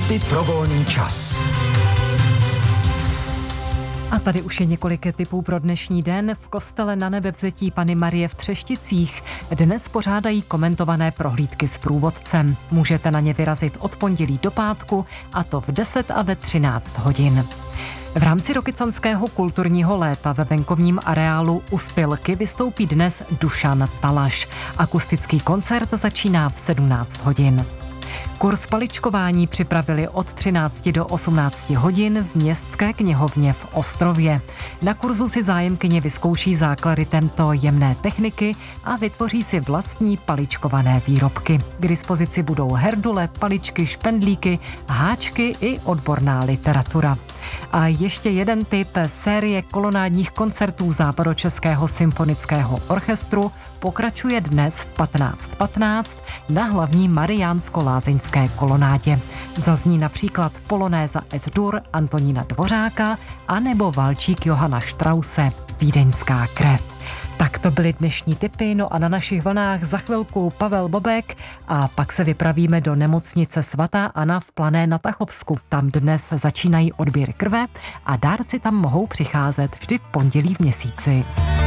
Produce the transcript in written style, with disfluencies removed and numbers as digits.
Tipy pro volný čas. A tady už je několik tipů pro dnešní den. V kostele Na Nebevzetí Panny Marie v Třešticích dnes pořádají komentované prohlídky s průvodcem. Můžete na ně vyrazit od pondělí do pátku, a to v 10 a ve 13 hodin. V rámci Rokycanského kulturního léta ve venkovním areálu U Spilky vystoupí dnes Dušan Talaš. Akustický koncert začíná v 17 hodin. Kurz paličkování připravili od 13 do 18 hodin v Městské knihovně v Ostrově. Na kurzu si zájemkyně vyzkouší základy této jemné techniky a vytvoří si vlastní paličkované výrobky. K dispozici budou herdule, paličky, špendlíky, háčky i odborná literatura. A ještě jeden tip, série kolonádních koncertů Západočeského symfonického orchestru pokračuje dnes v 15:15 na hlavní Mariánsko-Lázeňské kolonádě. Zazní například polonéza S-dur Antonína Dvořáka anebo valčík Johana Strause Vídeňská krev. Tak to byly dnešní tipy, no a na našich vlnách za chvilku Pavel Bobek a pak se vypravíme do nemocnice svatá Anna v Plané na Tachovsku. Tam dnes začínají odběry krve a dárci tam mohou přicházet vždy v pondělí v měsíci.